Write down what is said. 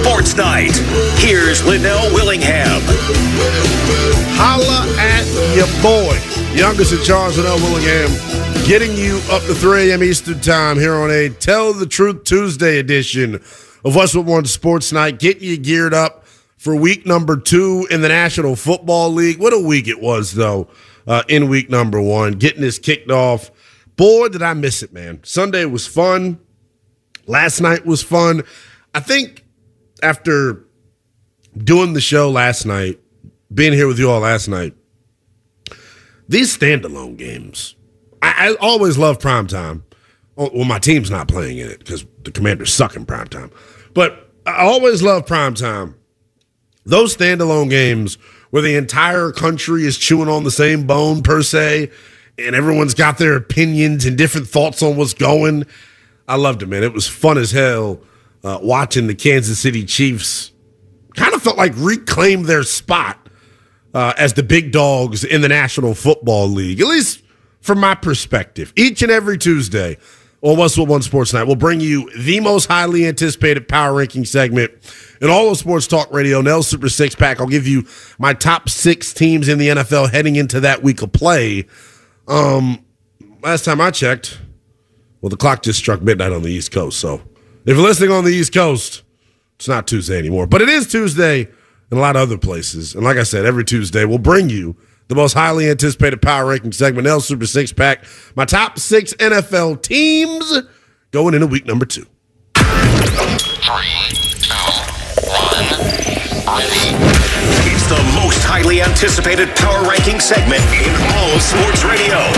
Sports Night. Here's Linnell Willingham. Holla at your boy. Youngest in charge, Linnell Willingham, getting you up to 3 a.m. Eastern Time here on a Tell the Truth Tuesday edition of Westwood One Sports Night. Getting you geared up for week number 2 in the National Football League. What a week it was, though, in week number 1. Getting this kicked off. Boy, did I miss it, man. Sunday was fun. Last night was fun. I think after doing the show last night, being here with you all last night, these standalone games, I always love primetime. Well, my team's not playing in it because the Commanders suck in primetime. But I always love primetime. Those standalone games where the entire country is chewing on the same bone, per se, and everyone's got their opinions and different thoughts on what's going. I loved it, man. It was fun as hell watching the Kansas City Chiefs kind of felt like reclaim their spot as the big dogs in the National Football League, at least from my perspective. Each and every Tuesday on Westwood One Sports Night, we'll bring you the most highly anticipated power ranking segment in all of sports talk radio, Nell's Super Six Pack. I'll give you my top 6 teams in the NFL heading into that week of play. Last time I checked, well, the clock just struck midnight on the East Coast. So if you're listening on the East Coast, it's not Tuesday anymore. But it is Tuesday in a lot of other places. And like I said, every Tuesday we'll bring you the most highly anticipated power ranking segment, Nell's Super Six Pack. My top 6 NFL teams going into week number 2. 3, 2, 1, ready. It's the most highly anticipated power ranking segment in all of sports radio.